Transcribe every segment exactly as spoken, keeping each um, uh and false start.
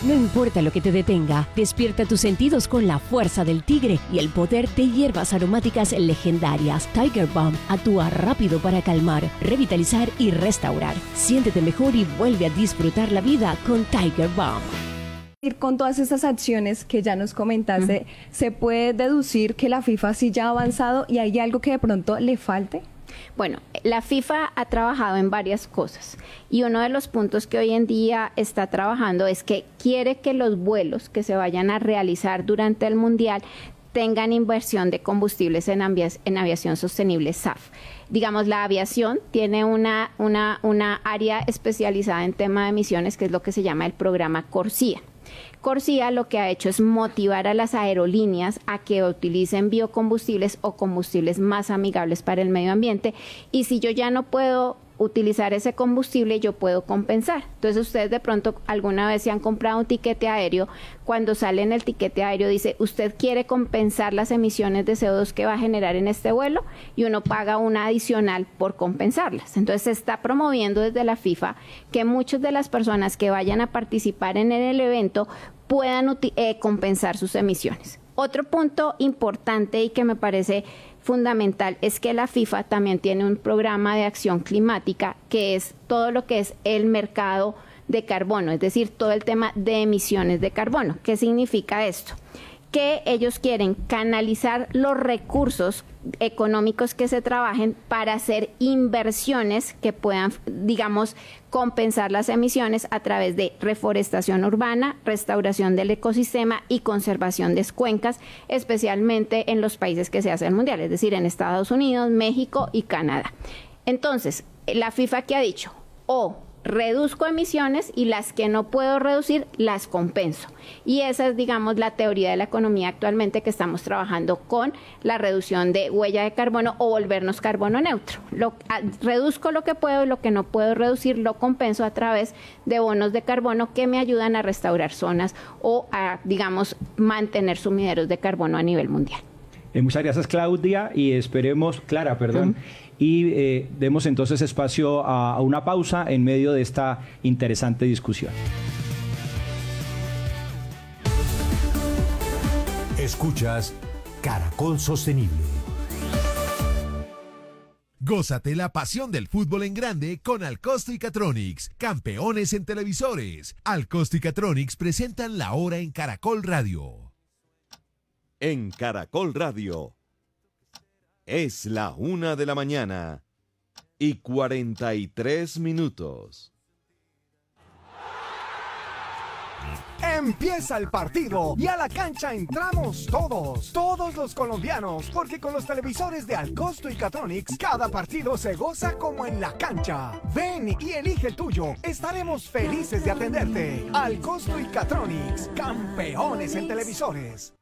No importa lo que te detenga, despierta tus sentidos con la fuerza del tigre y el poder de hierbas aromáticas legendarias. Tiger Balm actúa rápido para calmar, revitalizar y restaurar. Siéntete mejor y vuelve a disfrutar la vida con Tiger Balm. Con todas esas acciones que ya nos comentaste, uh-huh. ¿se puede deducir que la FIFA sí ya ha avanzado y hay algo que de pronto le falte? Bueno, la FIFA ha trabajado en varias cosas y uno de los puntos que hoy en día está trabajando es que quiere que los vuelos que se vayan a realizar durante el Mundial tengan inversión de combustibles en, avi- en aviación sostenible S A F. Digamos, la aviación tiene una, una, una área especializada en tema de emisiones, que es lo que se llama el programa CORSIA. CORSIA lo que ha hecho es motivar a las aerolíneas a que utilicen biocombustibles o combustibles más amigables para el medio ambiente, y si yo ya no puedo utilizar ese combustible, yo puedo compensar. Entonces, ustedes de pronto alguna vez se han comprado un tiquete aéreo, cuando sale en el tiquete aéreo dice, usted quiere compensar las emisiones de C O dos que va a generar en este vuelo, y uno paga una adicional por compensarlas. Entonces, se está promoviendo desde la FIFA que muchas de las personas que vayan a participar en el evento puedan eh, compensar sus emisiones. Otro punto importante y que me parece fundamental es que la FIFA también tiene un programa de acción climática, que es todo lo que es el mercado de carbono, es decir, todo el tema de emisiones de carbono. ¿Qué significa esto? Que ellos quieren canalizar los recursos económicos que se trabajen para hacer inversiones que puedan, digamos, compensar las emisiones a través de reforestación urbana, restauración del ecosistema y conservación de cuencas, especialmente en los países que se hacen mundial, es decir, en Estados Unidos, México y Canadá. Entonces, la FIFA, ¿qué ha dicho? O reduzco emisiones y las que no puedo reducir las compenso. Y esa es, digamos, la teoría de la economía actualmente, que estamos trabajando con la reducción de huella de carbono o volvernos carbono neutro. Lo, a, reduzco lo que puedo y lo que no puedo reducir lo compenso a través de bonos de carbono que me ayudan a restaurar zonas o a, digamos, mantener sumideros de carbono a nivel mundial. Eh, muchas gracias, Claudia, y esperemos, Clara, perdón, uh-huh. y eh, demos entonces espacio a, a una pausa en medio de esta interesante discusión. Escuchas Caracol Sostenible. Gózate la pasión del fútbol en grande con Alcosto y Catronics, campeones en televisores. Alcosto y Catronics presentan La Hora en Caracol Radio. En Caracol Radio es la una de la mañana y cuarenta y tres minutos. Empieza el partido y a la cancha entramos todos, todos los colombianos, porque con los televisores de Alcosto y Catronics cada partido se goza como en la cancha. Ven y elige el tuyo, estaremos felices de atenderte. Alcosto y Catronics, campeones en televisores.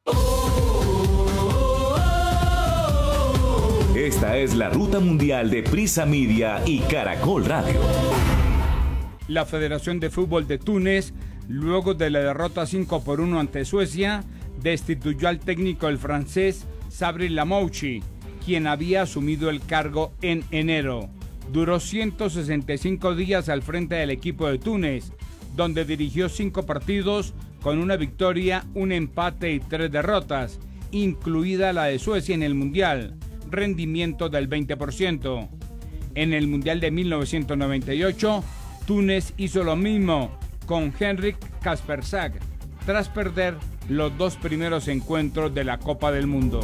Esta es la ruta mundial de Prisa Media y Caracol Radio. La Federación de Fútbol de Túnez, luego de la derrota cinco por uno ante Suecia, destituyó al técnico el francés Sabri Lamouchi, quien había asumido el cargo en enero. Duró ciento sesenta y cinco días al frente del equipo de Túnez, donde dirigió cinco partidos con una victoria, un empate y tres derrotas, incluida la de Suecia en el Mundial, rendimiento del veinte por ciento. En el Mundial de mil novecientos noventa y ocho, Túnez hizo lo mismo con Henrik Kaspersag, tras perder los dos primeros encuentros de la Copa del Mundo.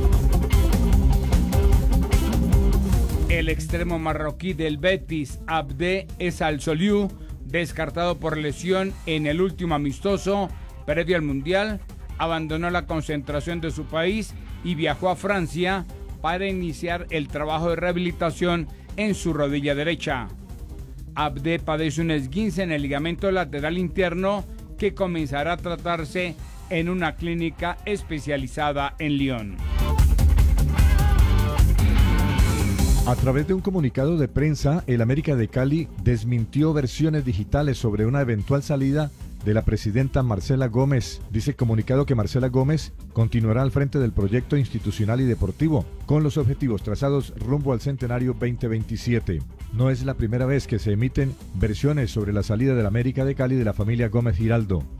El extremo marroquí del Betis, Abde Es-Al-Soliu, descartado por lesión en el último amistoso previo al Mundial, abandonó la concentración de su país y viajó a Francia para iniciar el trabajo de rehabilitación en su rodilla derecha. Abde padece un esguince en el ligamento lateral interno que comenzará a tratarse en una clínica especializada en Lyon. A través de un comunicado de prensa, el América de Cali desmintió versiones digitales sobre una eventual salida de la presidenta Marcela Gómez. Dice el comunicado que Marcela Gómez continuará al frente del proyecto institucional y deportivo, con los objetivos trazados rumbo al centenario veinte veintisiete. No es la primera vez que se emiten versiones sobre la salida del América de Cali de la familia Gómez Giraldo.